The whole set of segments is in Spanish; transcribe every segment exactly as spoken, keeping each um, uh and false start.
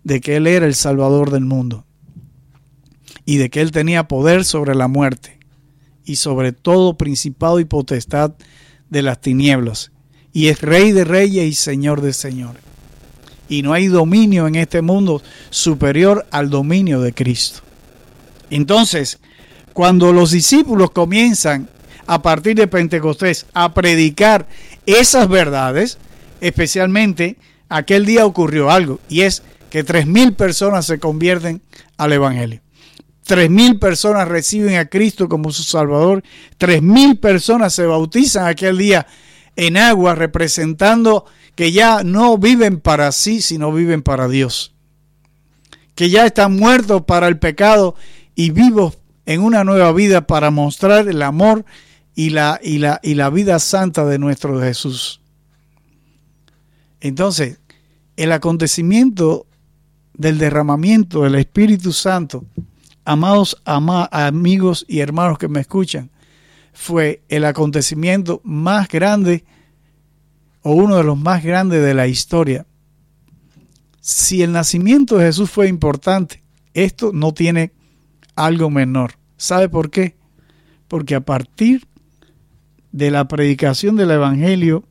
de que Él era el Salvador del mundo y de que Él tenía poder sobre la muerte y sobre todo principado y potestad de las tinieblas, y es Rey de reyes y Señor de señores. Y no hay dominio en este mundo superior al dominio de Cristo. Entonces, cuando los discípulos comienzan a partir de Pentecostés a predicar esas verdades, especialmente aquel día ocurrió algo, y es que tres mil personas se convierten al Evangelio. Tres mil personas reciben a Cristo como su Salvador. Tres mil personas se bautizan aquel día en agua, representando que ya no viven para sí, sino viven para Dios. Que ya están muertos para el pecado y vivos en una nueva vida para mostrar el amor y la, y la, y la vida santa de nuestro Jesús. Entonces, el acontecimiento del derramamiento del Espíritu Santo, amados ama, amigos y hermanos que me escuchan, fue el acontecimiento más grande o uno de los más grandes de la historia. Si el nacimiento de Jesús fue importante, esto no tiene algo menor. ¿Sabe por qué? Porque a partir de la predicación del Evangelio,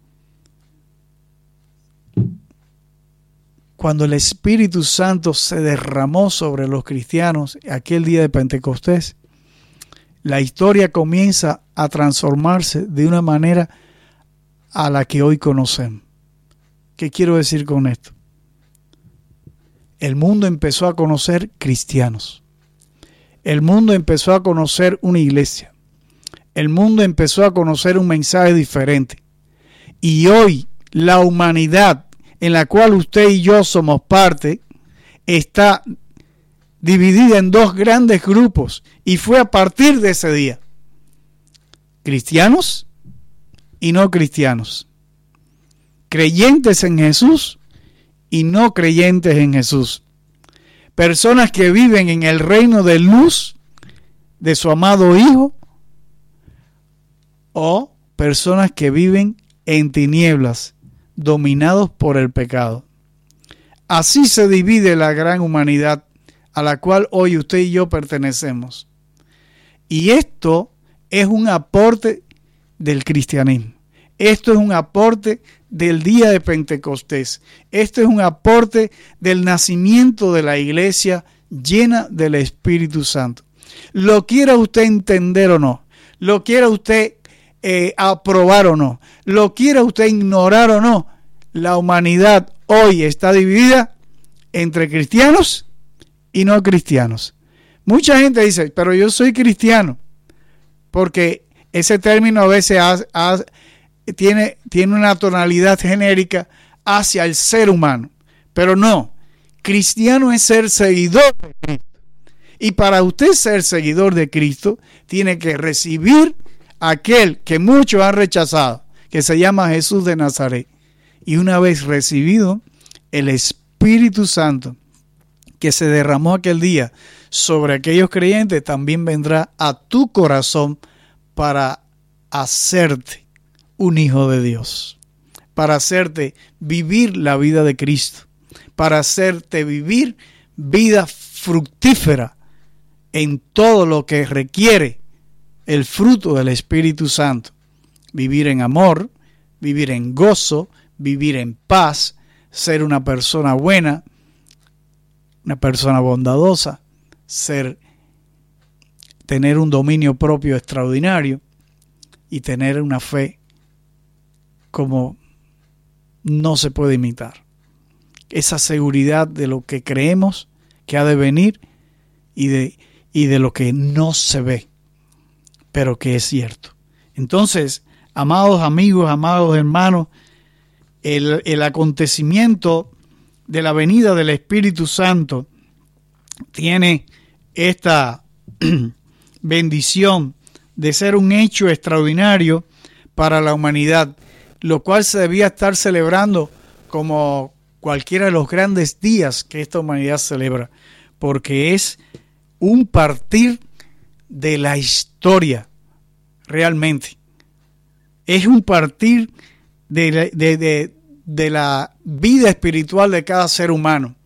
cuando el Espíritu Santo se derramó sobre los cristianos aquel día de Pentecostés, la historia comienza a transformarse de una manera a la que hoy conocemos. ¿Qué quiero decir con esto? El mundo empezó a conocer cristianos. El mundo empezó a conocer una iglesia. El mundo empezó a conocer un mensaje diferente. Y hoy la humanidad en la cual usted y yo somos parte está dividida en dos grandes grupos, y fue a partir de ese día: cristianos y no cristianos, creyentes en Jesús y no creyentes en Jesús, personas que viven en el reino de luz de su amado Hijo, o personas que viven en tinieblas, dominados por el pecado. Así se divide la gran humanidad a la cual hoy usted y yo pertenecemos. Y esto es un aporte del cristianismo. Esto es un aporte del día de Pentecostés. Esto es un aporte del nacimiento de la iglesia llena del Espíritu Santo. Lo quiera usted entender o no, lo quiera usted eh, aprobar o no, lo quiera usted ignorar o no, la humanidad hoy está dividida entre cristianos y no cristianos. Mucha gente dice, pero yo soy cristiano, porque ese término a veces ha, ha, tiene, tiene una tonalidad genérica hacia el ser humano, pero no, cristiano es ser seguidor de Cristo. Y para usted ser seguidor de Cristo, tiene que recibir aquel que muchos han rechazado, que se llama Jesús de Nazaret. Y una vez recibido el Espíritu Santo que se derramó aquel día sobre aquellos creyentes, también vendrá a tu corazón para hacerte un hijo de Dios, para hacerte vivir la vida de Cristo, para hacerte vivir vida fructífera en todo lo que requiere el fruto del Espíritu Santo. Vivir en amor, vivir en gozo, vivir en paz, ser una persona buena, una persona bondadosa, ser, tener un dominio propio extraordinario y tener una fe como no se puede imitar. Esa seguridad de lo que creemos que ha de venir y de, y de lo que no se ve, pero que es cierto. Entonces, amados amigos, amados hermanos, el, el acontecimiento de la venida del Espíritu Santo tiene esta bendición de ser un hecho extraordinario para la humanidad, lo cual se debía estar celebrando como cualquiera de los grandes días que esta humanidad celebra, porque es un partir de la historia, realmente. Es un partir de, de, de, de la vida espiritual de cada ser humano.